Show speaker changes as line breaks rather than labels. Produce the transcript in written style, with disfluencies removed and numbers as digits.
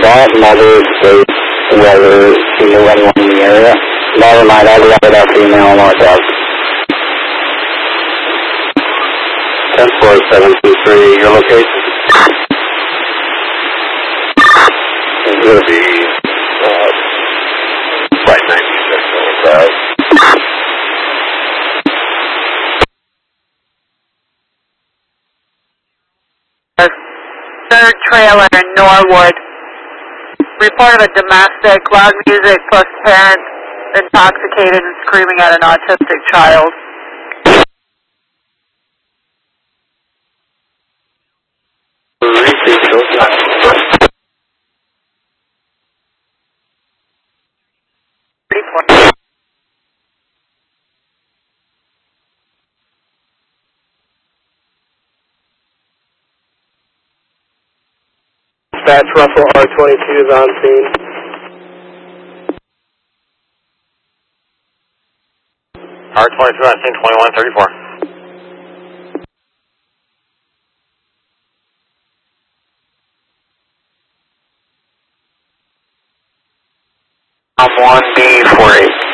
that. Mother states whether she knew anyone in the area. Never mind, I'll be out of that female north out. 10723, your location? It's going to be right 96
Third trailer in Norwood. Report of a domestic, loud music plus parent intoxicated and screaming at an autistic child.
Dispatch Russell R22 is on scene.
R22 on scene 2134.
I'm 1B48.